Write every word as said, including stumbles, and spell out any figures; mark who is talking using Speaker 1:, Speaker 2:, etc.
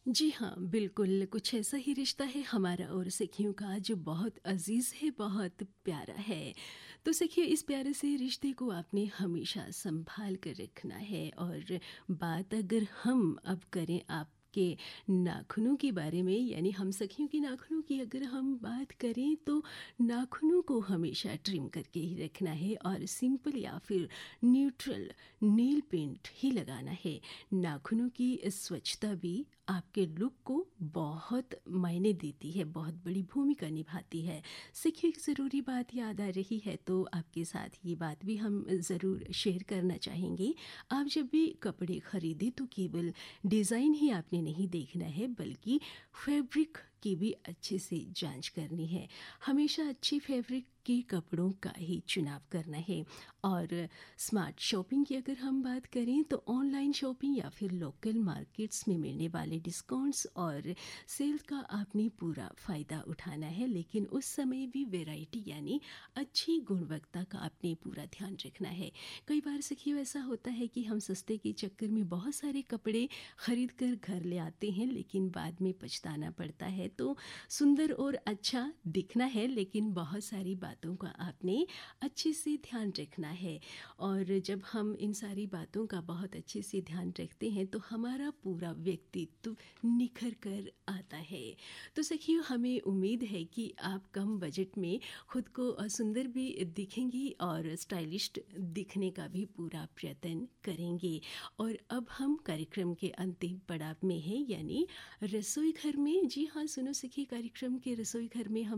Speaker 1: जी हाँ, बिल्कुल, कुछ ऐसा ही रिश्ता है हमारा और सखियों का जो बहुत अज़ीज़ है, बहुत प्यारा है। तो सखियों, इस प्यारे से रिश्ते को आपने हमेशा सँभाल कर रखना है और बात अगर हम अब करें आपके नाखूनों के बारे में, यानी हम सखियों के नाखूनों की अगर हम बात करें तो नाखूनों को हमेशा ट्रिम करके ही रखना है और सिंपल या फिर न्यूट्रल नेल पेंट ही लगाना है। नाखूनों की स्वच्छता भी आपके लुक को बहुत मायने देती है, बहुत बड़ी भूमिका निभाती है। देखिए, एक ज़रूरी बात याद आ रही है तो आपके साथ ये बात भी हम ज़रूर शेयर करना चाहेंगे। आप जब भी कपड़े खरीदें तो केवल डिज़ाइन ही आपने नहीं देखना है, बल्कि फैब्रिक की भी अच्छे से जांच करनी है। हमेशा अच्छी फैब्रिक के कपड़ों का ही चुनाव करना है। और स्मार्ट शॉपिंग की अगर हम बात करें तो ऑनलाइन शॉपिंग या फिर लोकल मार्केट्स में मिलने वाले डिस्काउंट्स और सेल का आपने पूरा फ़ायदा उठाना है, लेकिन उस समय भी वैरायटी यानी अच्छी गुणवत्ता का आपने पूरा ध्यान रखना है। कई बार सखियों, ऐसा होता है कि हम सस्ते के चक्कर में बहुत सारे कपड़े खरीद कर घर ले आते हैं, लेकिन बाद में पछताना पड़ता है। तो सुंदर और अच्छा दिखना है, लेकिन बहुत सारी बातों का आपने अच्छे से ध्यान रखना है। और जब हम इन सारी बातों का बहुत अच्छे से ध्यान रखते हैं तो हमारा पूरा व्यक्तित्व निखर कर आता है। तो सखियों, हमें उम्मीद है कि आप कम बजट में खुद को अ, सुंदर भी दिखेंगी और स्टाइलिस्ट दिखने का भी पूरा प्रयत्न करेंगे। और अब हम कार्यक्रम के अंतिम पड़ाव में हैं, यानी रसोई घर में। जी हाँ, सुनो सखी, कार्यक्रम के रसोई घर में हम